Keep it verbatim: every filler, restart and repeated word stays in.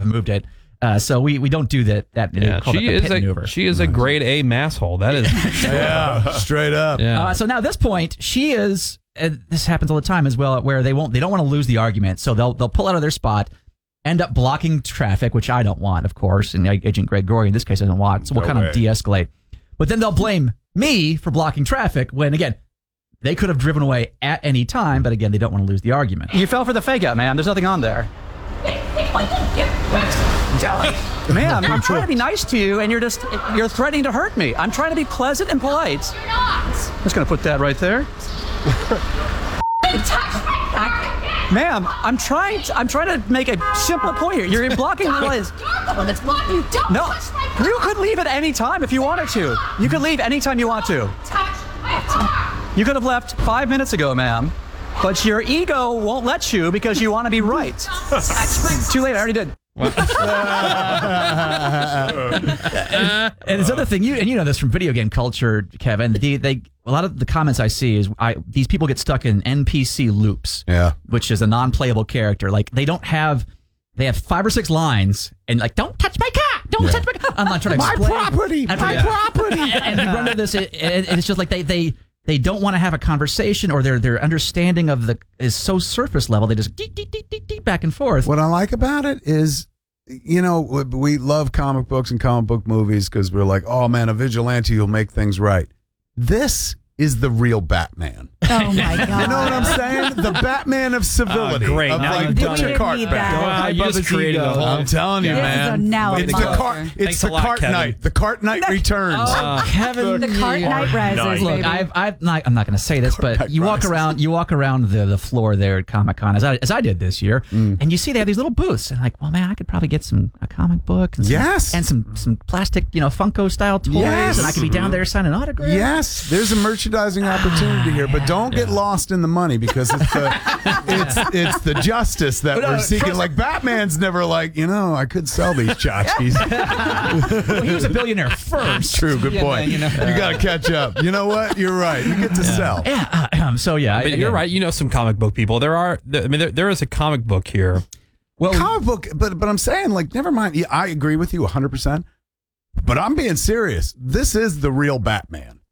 moved it. Uh, so we, we don't do that. That yeah, she is a she is a grade A masshole. That is yeah, straight up. Yeah. Uh, so now at this point, she is. And this happens all the time as well, where they won't. They don't want to lose the argument, so they'll they'll pull out of their spot, end up blocking traffic, which I don't want, of course, and Agent Greg Gorey in this case doesn't want. So we'll no kind way. of de-escalate. But then they'll blame me for blocking traffic when again. They could have driven away at any time, but again, they don't want to lose the argument. You fell for the fake out, man. There's nothing on there. Ma'am, I'm trying to be nice to you, and you're just, you're threatening to hurt me. I'm trying to be pleasant and polite. You're not. I'm just going to put that right there. Ma'am, I'm trying to, I'm trying to make a simple point here. You're blocking the lanes. That's blocking you. Don't no, touch my car. You could leave at any time if you wanted to. You could leave anytime you want to. Touch my car. You could have left five minutes ago, ma'am, but your ego won't let you because you want to be right. Too late, I already did. And this other thing, you and you know this from video game culture, Kevin. The, they a lot of the comments I see is I these people get stuck in N P C loops, yeah, which is a non-playable character. Like they don't have. They have five or six lines, and like, don't touch my car! Don't yeah. touch my car! I'm not trying to my explain. property! My yeah. property! And, and you run into this, and it's just like they they. They don't want to have a conversation, or their their understanding of the is so surface level. They just deep, deep, deep, deep, deep back and forth. What I like about it is, you know, we love comic books and comic book movies because we're like, oh man, a vigilante will make things right. This is the real Batman. Oh my God! You know what I'm saying? The Batman of civility. Uh, great. Of now like, you've done your it. cart back. Wow, you just created a whole. I'm telling you, this man. Is a now it's the cart. It's Thanks the lot, cart Kevin. night. The cart night No. returns. Oh, Kevin, the cart night rises. Look, baby. I've, I've not, I'm not going to say this, Cart but night you walk rises. around, you walk around the, the floor there at Comic Con as I, as I did this year, Mm. and you see they have these little booths, and like, well, man, I could probably get some a comic book, and some, Yes. and some some plastic, you know, Funko style toys, Yes. and I could be down there signing autographs. Yes, there's a merchandising opportunity here, but don't get lost in the money because it's the it's it's the justice that No, we're seeking. trust- Like Batman's never like, you know, I could sell these tchotchkes. Well, he was a billionaire first. True, good Yeah, point. you know. You got to catch up. You know what? You're right. You get to sell. Yeah. Uh, um, so yeah, But again, you're right. You know some comic book people. There are. I mean, there, there is a comic book here. Well, Comic book, but but I'm saying like, never mind. Yeah, I agree with you one hundred percent. But I'm being serious. This is the real Batman.